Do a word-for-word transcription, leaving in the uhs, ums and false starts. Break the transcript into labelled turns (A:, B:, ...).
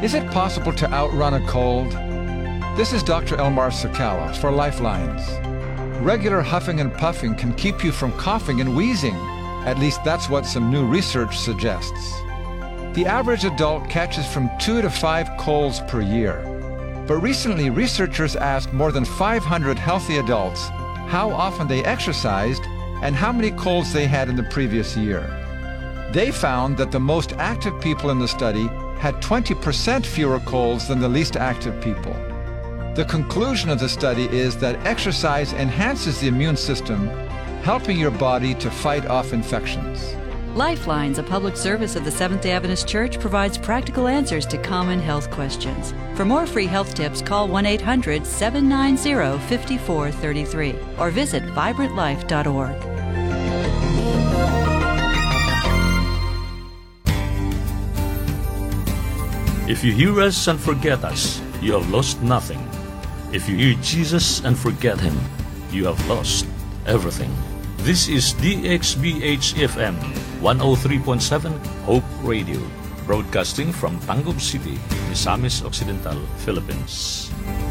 A: Is it possible to outrun a cold? This is Doctor Elmar Sakala for Lifelines. Regular huffing and puffing can keep you from coughing and wheezing. At least that's what some new research suggests. The average adult catches from two to five colds per year. But recently, researchers asked more than five hundred healthy adults how often they exercised and how many colds they had in the previous year. They found that the most active people in the study had twenty percent fewer colds than the least active people. The conclusion of the study is that exercise enhances the immune system, helping your body to fight off infections.
B: Lifelines, a public service of the Seventh-day Adventist Church, provides practical answers to common health questions. For more free health tips, call one eight hundred, seven nine zero, five four three three or visit vibrant life dot org.
C: If you hear us and forget us, you have lost nothing. If you hear Jesus and forget Him, you have lost everything. This is D X B H F M one oh three point seven Hope Radio, broadcasting from Tangub City, Misamis Occidental, Philippines.